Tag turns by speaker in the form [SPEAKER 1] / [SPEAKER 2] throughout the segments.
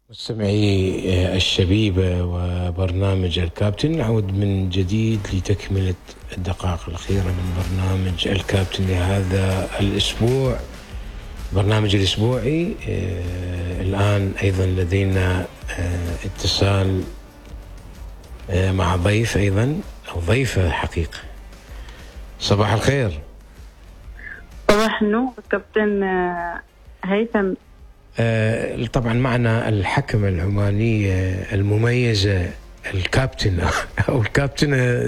[SPEAKER 1] مستمعي الشبيبة وبرنامج الكابتن، نعود من جديد لتكملة الدقائق الأخيرة من برنامج الكابتن لهذا الأسبوع، برنامج الأسبوعي. الآن أيضا لدينا اتصال مع ضيف أيضا أو ضيفة حقيقة. صباح الخير.
[SPEAKER 2] صباح النور كابتن هيثم.
[SPEAKER 1] طبعا معنا الحكمة العمانية المميزة الكابتن أو الكابتن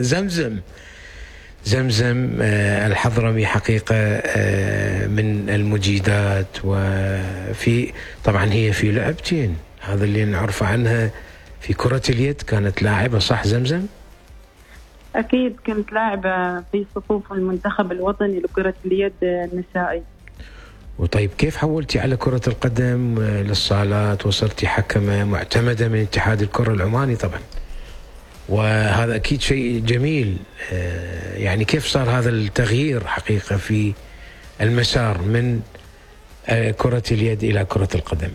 [SPEAKER 1] زمزم الحضرمي، حقيقة من المجيدات، وفي طبعا هي في لعبتين، هذا اللي نعرف عنها. في كرة اليد كانت لاعبة، صح زمزم؟
[SPEAKER 2] أكيد كنت لاعبة في صفوف المنتخب الوطني لكرة اليد النسائي.
[SPEAKER 1] وطيب كيف حولتي على كرة القدم للصالات وصرتي حكمة معتمدة من اتحاد الكرة العماني طبعا، وهذا أكيد شيء جميل. يعني كيف صار هذا التغيير حقيقة في المسار من كرة اليد إلى كرة القدم؟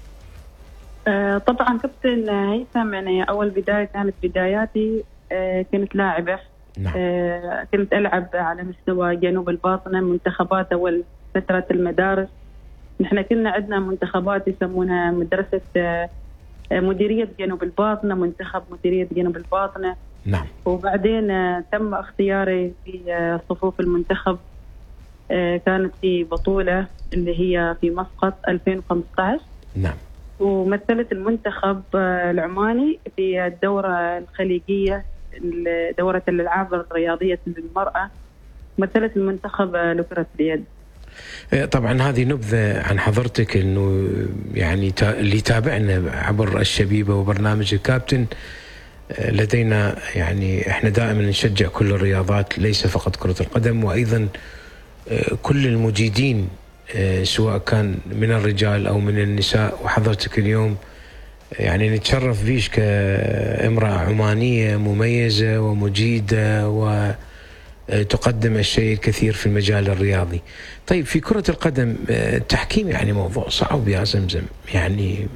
[SPEAKER 2] طبعا كابتن هيثم، يعني أول بداية كانت بداياتي كنت لاعبة.
[SPEAKER 1] نعم.
[SPEAKER 2] كنت ألعب على مستوى جنوب الباطنة، منتخبات أول فترة المدارس. نحن كنا عندنا منتخبات يسمونها مدرسة مديرية جنوب الباطنة، منتخب مديرية جنوب الباطنة.
[SPEAKER 1] نعم.
[SPEAKER 2] وبعدين تم اختياري في صفوف المنتخب. كانت في بطولة اللي هي في مسقط 2015.
[SPEAKER 1] نعم.
[SPEAKER 2] ومثلت المنتخب العماني في الدورة الخليجية، دورة الألعاب الرياضية للمرأة، مثلت المنتخب لكرة اليد.
[SPEAKER 1] طبعا هذه نبذة عن حضرتك، انه يعني اللي تابعنا عبر الشبيبة وبرنامج الكابتن، لدينا يعني احنا دائما نشجع كل الرياضات، ليس فقط كرة القدم، وايضا كل المجيدين سواء كان من الرجال او من النساء. وحضرتك اليوم يعني نتشرف بيش كامرأة عمانية مميزة ومجيدة وتقدم الشيء الكثير في المجال الرياضي. طيب في كرة القدم التحكيم يعني موضوع صعب يا زمزم، يعني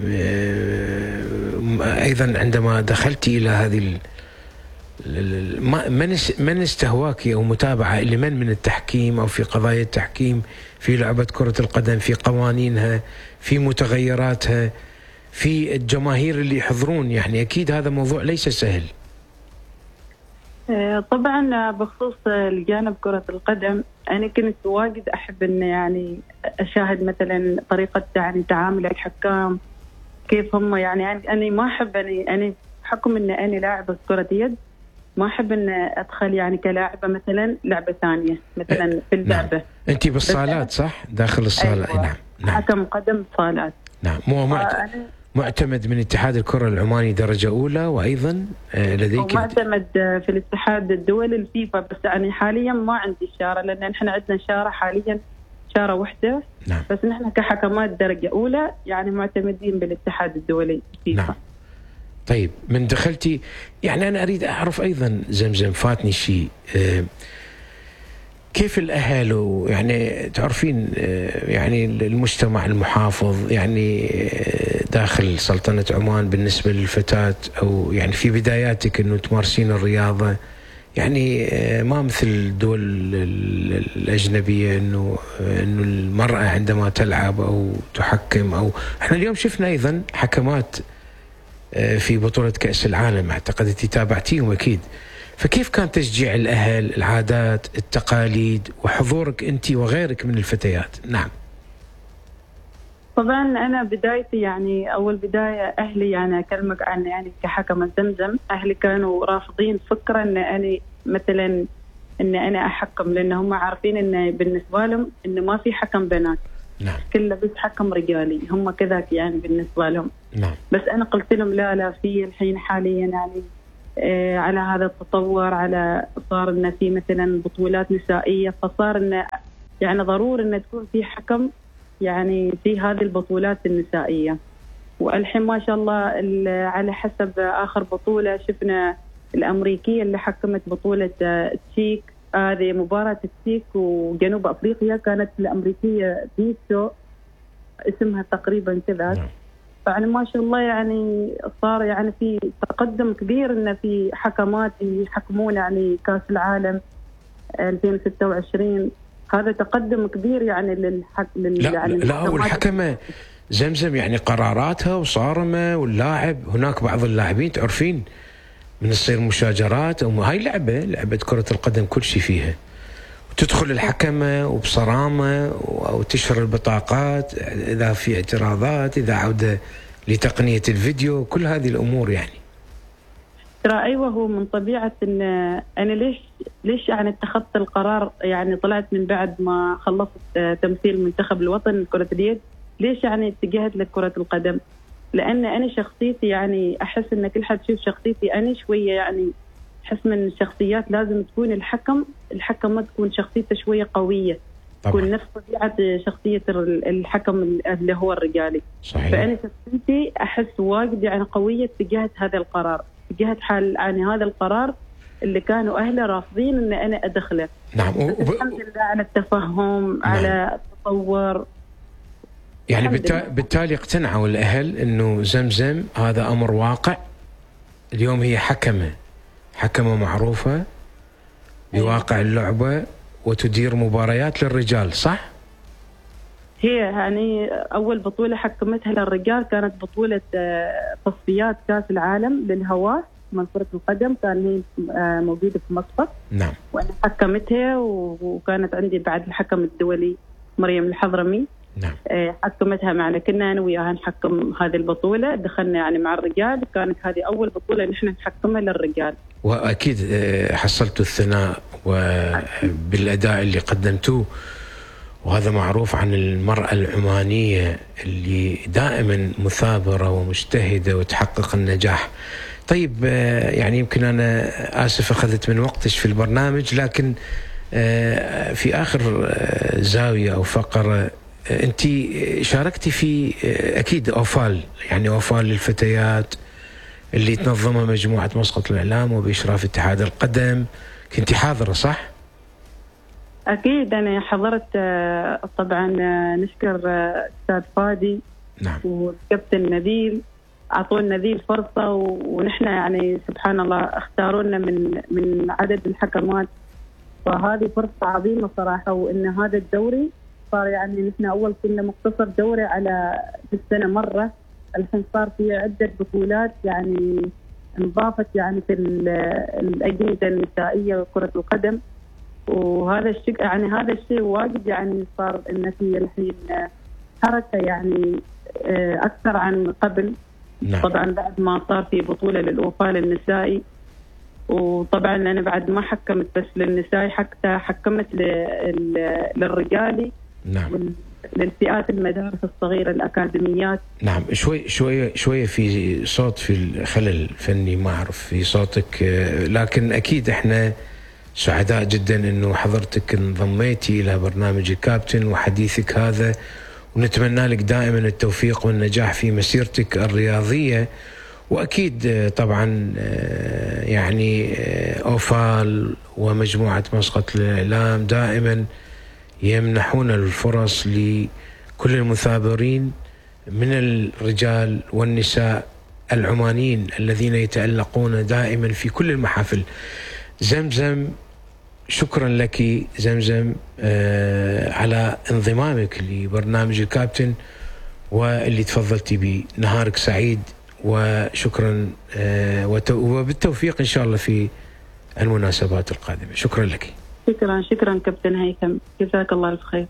[SPEAKER 1] أيضا عندما دخلتي إلى هذه من استهواكي أو متابعة لمن من التحكيم أو في قضايا التحكيم في لعبة كرة القدم، في قوانينها، في متغيراتها، في الجماهير اللي يحضرون؟ يعني أكيد هذا موضوع ليس سهل.
[SPEAKER 2] طبعا بخصوص الجانب كرة القدم، أنا كنت واجد أحب أن يعني أشاهد مثلا طريقة يعني تعامل الحكام، كيف هم يعني أنا ما أحب أنا بحكم أن أنا لاعبة كرة يد، ما أحب أن أدخل يعني كلاعبة مثلا لعبة ثانية مثلا في اللعبة.
[SPEAKER 1] نعم. أنت بالصالات صح؟ داخل الصالة.
[SPEAKER 2] أيوة.
[SPEAKER 1] نعم. نعم.
[SPEAKER 2] حكم قدم صالات.
[SPEAKER 1] نعم. معتمد من اتحاد الكرة العماني درجة أولى، وأيضا لديك
[SPEAKER 2] معتمد في الاتحاد الدولي الفيفا، بس يعني حاليا ما عندي شارة، لأن احنا عندنا شارة حاليا، شارة واحدة.
[SPEAKER 1] نعم.
[SPEAKER 2] بس نحن كحكمات درجة أولى يعني معتمدين بالاتحاد الدولي الفيفا.
[SPEAKER 1] نعم. طيب من دخلتي، يعني أنا أريد أعرف أيضا زمزم، فاتني شيء، كيف الأهل يعني تعرفين يعني المجتمع المحافظ يعني داخل سلطنة عمان بالنسبة للفتاة، أو يعني في بداياتك أنه تمارسين الرياضة، يعني ما مثل الدول الأجنبية أنه المرأة عندما تلعب أو تحكم، أو احنا اليوم شفنا أيضا حكمات في بطولة كأس العالم، أعتقد أنت تابعتيهم أكيد. فكيف كان تشجيع الأهل، العادات، التقاليد، وحضورك أنت وغيرك من الفتيات؟ نعم.
[SPEAKER 2] طبعا أنا بدايتي يعني أول بداية أهلي، يعني أكلمك عن يعني كحكمة زمزم، أهلي كانوا رافضين فكرة أن أنا مثلا أن أنا أحكم، لأن هم عارفين أن بالنسبة لهم أن ما في حكم بنات.
[SPEAKER 1] نعم.
[SPEAKER 2] كله بس حكم رجالي، هم كذاك يعني بالنسبة لهم.
[SPEAKER 1] نعم.
[SPEAKER 2] بس أنا قلت لهم لا في الحين حاليا يعني على هذا التطور، على صار إن في مثلا بطولات نسائية، فصار إن يعني ضروري إن تكون في حكم يعني في هذه البطولات النسائية. والحين ما شاء الله على حسب آخر بطولة شفنا الأمريكية اللي حكمت بطولة التشيك، هذه مباراة التشيك وجنوب أفريقيا، كانت الأمريكية بيتو اسمها تقريبا كذا. يعني ما شاء الله يعني صار يعني في تقدم كبير إنه في حكمات يحكمون يعني كأس العالم 2026. هذا تقدم كبير يعني
[SPEAKER 1] لا
[SPEAKER 2] يعني
[SPEAKER 1] لا، والحكمة زمزم يعني قراراتها وصارمة، واللاعب هناك بعض اللاعبين تعرفين من تصير مشاجرات، هاي لعبة كرة القدم كل شيء فيها، وتدخل الحكمة وبصرامة وتشهر البطاقات إذا في اعتراضات، إذا عودة لتقنية الفيديو، كل هذه الأمور يعني.
[SPEAKER 2] ترى أيوة، هو من طبيعة إن أنا ليش يعني اتخذت القرار، يعني طلعت من بعد ما خلصت تمثيل المنتخب الوطني لكرة اليد، ليش يعني اتجهت لكرة القدم؟ لأن أنا شخصيتي يعني أحس إن كل حد يشوف شخصيتي أنا شوية، يعني أحس من الشخصيات لازم تكون الحكم ما تكون شخصيته شوية قوية، تكون نفس طبيعة شخصية الحكم اللي هو الرجالي.
[SPEAKER 1] صحيح.
[SPEAKER 2] فأنا شخصيتي أحس واجد يعني قوية اتجهت هذا القرار، اتجهت حال يعني هذا القرار اللي كانوا أهله رافضين إن أنا أدخله.
[SPEAKER 1] نعم.
[SPEAKER 2] الحمد لله على التفهم. نعم. على التطور
[SPEAKER 1] يعني بالتالي اقتنعوا الأهل إنه زمزم هذا أمر واقع. اليوم هي حكمة معروفة بواقع اللعبة، وتدير مباريات للرجال، صح؟
[SPEAKER 2] هي يعني أول بطولة حكمتها للرجال كانت بطولة تصفيات كأس العالم للهواة من كرة القدم، كان هي موجودة في مسقط.
[SPEAKER 1] نعم.
[SPEAKER 2] وأنا حكمتها، وكانت عندي بعد الحكم الدولي مريم الحضرمي.
[SPEAKER 1] نعم.
[SPEAKER 2] حكمتها معنا، كنا أنا وياها نحكم هذه البطولة، دخلنا يعني مع الرجال، كانت هذه أول بطولة نحن نحكمها للرجال.
[SPEAKER 1] وأكيد حصلتوا الثناء بالأداء اللي قدمتوه، وهذا معروف عن المرأة العمانية اللي دائما مثابرة ومجتهدة وتحقق النجاح. طيب يعني يمكن أنا آسف أخذت من وقتش في البرنامج، لكن في آخر زاوية أو فقرة أنت شاركتي في أكيد أوفال، يعني أوفال للفتيات اللي تنظمها مجموعة مسقط الإعلام وبإشراف اتحاد القدم، كنتي حاضرة صح؟
[SPEAKER 2] أكيد أنا حضرت. طبعا نشكر أستاذ فادي.
[SPEAKER 1] نعم.
[SPEAKER 2] والكابتن نبيل، أعطونا ذي الفرصة، ونحن يعني سبحان الله اختارونا من عدد الحكمات، فهذه فرصة عظيمة صراحة. وإن هذا الدوري صار يعني نحن أول كنا مقتصر دوري على في السنة مرة، الحين صار في عدة بطولات يعني انضافت يعني في الأجندة النسائية وكرة القدم، وهذا الشيء يعني هذا الشيء واجد يعني صار إن في الحين حركة يعني أكثر عن قبل.
[SPEAKER 1] نعم.
[SPEAKER 2] طبعا بعد ما صار في بطولة للأوفال النسائي، وطبعا أنا بعد ما حكمت بس للنسائي، حتى حكمت للرجالي.
[SPEAKER 1] نعم.
[SPEAKER 2] للفئات المدارس الصغيرة الأكاديميات.
[SPEAKER 1] نعم. شوية في صوت، في الخلل فني ما أعرف في صوتك، لكن أكيد إحنا سعداء جدا إنه حضرتك انضميتي إلى برنامج الكابتن وحديثك هذا، ونتمنى لك دائما التوفيق والنجاح في مسيرتك الرياضية. وأكيد طبعا يعني أوفال ومجموعة مسقط للإعلام دائما يمنحون الفرص لكل المثابرين من الرجال والنساء العمانيين الذين يتألقون دائما في كل المحافل. زمزم، شكرا لك زمزم على انضمامك لبرنامج الكابتن واللي تفضلتي به. نهارك سعيد وشكرا، وبالتوفيق إن شاء الله في المناسبات القادمة. شكرا لك.
[SPEAKER 2] شكرا كابتن هيثم، جزاك الله الخير.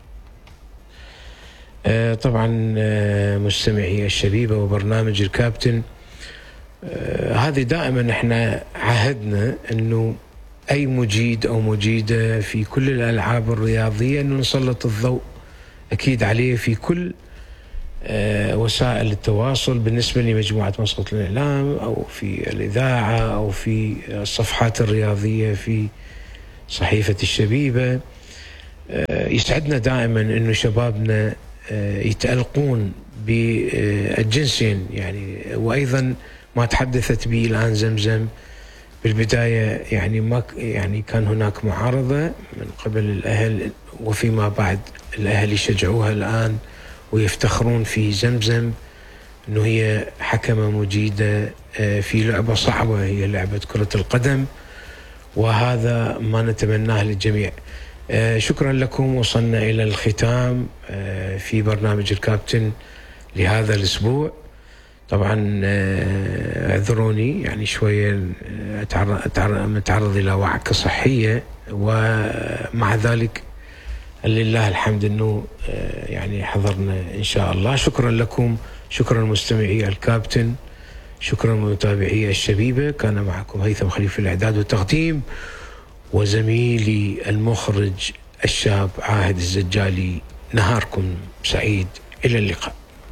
[SPEAKER 1] طبعا مستمعي الشبيبة وبرنامج الكابتن، هذه دائما احنا عهدنا انه اي مجيد او مجيدة في كل الالعاب الرياضية انه نسلط الضوء اكيد عليه في كل وسائل التواصل، بالنسبة لمجموعة مسقط الإعلام أو في الإذاعة أو في الصفحات الرياضية في صحيفة الشبيبة. يسعدنا دائما أنه شبابنا يتألقون بالجنسين يعني. وأيضا ما تحدثت به الآن زمزم بالبداية، يعني ما يعني كان هناك معارضة من قبل الأهل، وفيما بعد الأهل يشجعوها الآن ويفتخرون في زمزم أنه هي حكمة مجيدة في لعبة صعبة هي لعبة كرة القدم، وهذا ما نتمناه للجميع. شكرا لكم، وصلنا إلى الختام في برنامج الكابتن لهذا الأسبوع. طبعا اعذروني يعني شوية متعرض إلى وعكة صحية، ومع ذلك لله الحمد أنه يعني حضرنا إن شاء الله. شكرا لكم، شكرا مستمعي الكابتن، شكرا متابعي الشبيبة. كان معكم هيثم خليفة الإعداد والتقديم، وزميلي المخرج الشاب عاهد الزجالي. نهاركم سعيد، إلى اللقاء.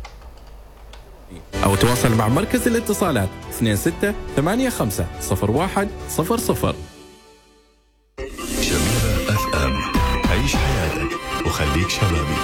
[SPEAKER 3] أو تواصل مع مركز الاتصالات 2685 0100.